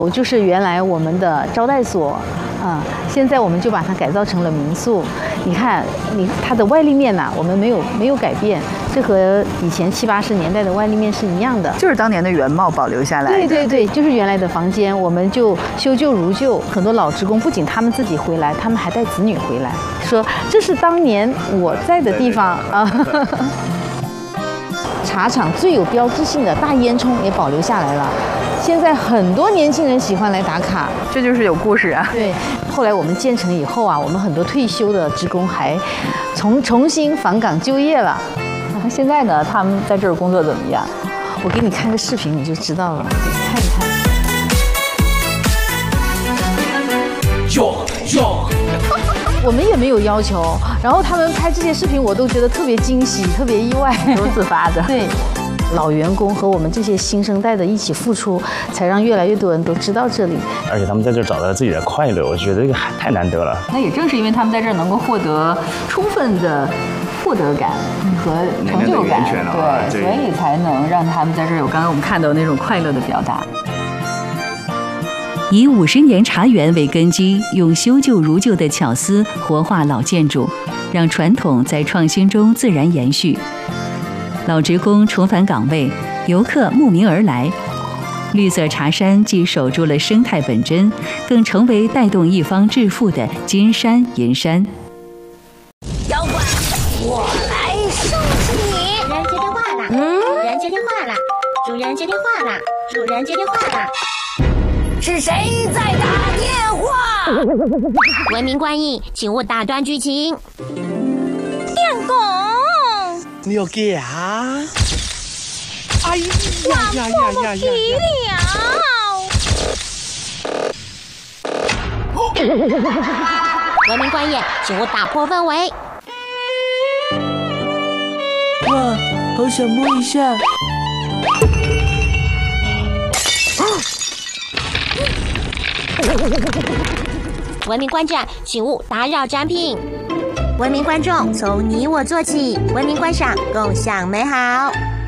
就是原来我们的招待所，现在我们就把它改造成了民宿。你看，它的外立面呐，我们没有改变，这和以前70、80年代的外立面是一样的， 就是当年的原貌保留下来的。 对，就是原来的房间，我们就修旧如旧。很多老职工不仅他们自己回来，他们还带子女回来，说这是当年我在的地方啊。茶厂最有标志性的大烟囱也保留下来了。现在很多年轻人喜欢来打卡， 这就是有故事啊。 对，后来我们建成以后啊，我们很多退休的职工还重新返岗就业了。 现在呢，他们在这儿工作怎么样？ 我给你看个视频你就知道了，看一看。我们也没有要求，然后他们拍这些视频，我都觉得特别惊喜，特别意外， 都自发的。 对。老员工和我们这些新生代的一起付出，才让越来越多人都知道这里。 而且他们在这儿找到了自己的快乐，我觉得这个太难得了。 那也正是因为他们在这儿能够获得充分的获得感和成就感，对，所以才能让他们在这儿有刚刚我们看到那种快乐的表达。 以50年茶园为根基，用修旧如旧的巧思活化老建筑，让传统在创新中自然延续。老职工重返岗位，游客慕名而来。绿色茶山既守住了生态本真，更成为带动一方致富的金山银山。 妖怪，我来收拾你！人接电话了，人接电话了，主人接电话了，主人接电话了。是谁在打电话？文明观影，请勿打断剧情。电工。 你有给啊？哎呀呀呀呀呀！ 文明观演，请勿打破氛围。 哇，好想摸一下。 文明观展，请勿打扰展品。文明观众，从你我做起，文明观赏，共享美好。